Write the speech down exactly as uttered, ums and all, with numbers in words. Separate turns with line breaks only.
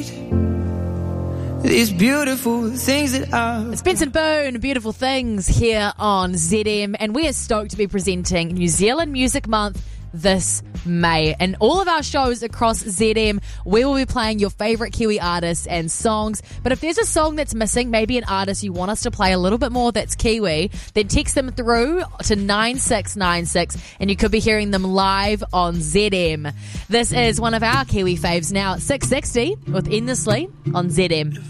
These beautiful things that are...
It's Benson Boone, Beautiful Things, here on Z M, and we are stoked to be presenting New Zealand Music Month this May. And all of our shows across Z M, we will be playing your favourite Kiwi artists and songs. But if there's a song that's missing, maybe an artist you want us to play a little bit more that's Kiwi, then text them through to nine six nine six and you could be hearing them live on Z M. This is one of our Kiwi faves now at six sixty with Endlessly on Z M.